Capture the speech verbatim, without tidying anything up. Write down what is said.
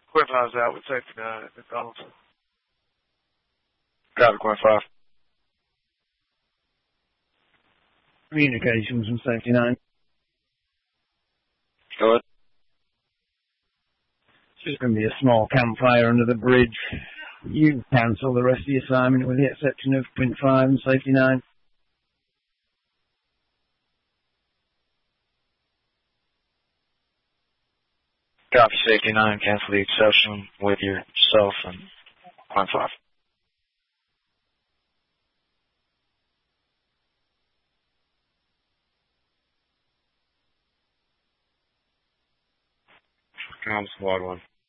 Quinn five's out with safety nine at McDonald's. Copy, Quinn five. Communications from safety nine. Go ahead. It's just going to be a small campfire under the bridge. You cancel the rest of the assignment with the exception of Quint five and safety nine. Copy, safety nine. Cancel the exception with yourself and Quinn five. Com squad one.